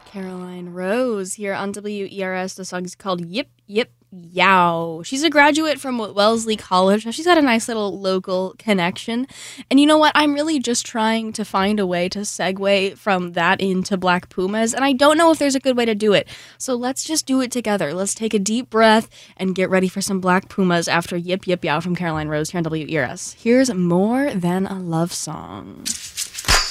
Caroline Rose here on WERS. The song is called Yip Yip Yow. She's a graduate from Wellesley College. She's got a nice little local connection. And you know what? I'm really just trying to find a way to segue from that into Black Pumas, and I don't know if there's a good way to do it. So let's just do it together. Let's take a deep breath and get ready for some Black Pumas after Yip Yip Yow from Caroline Rose here on WERS. Here's More Than a Love Song.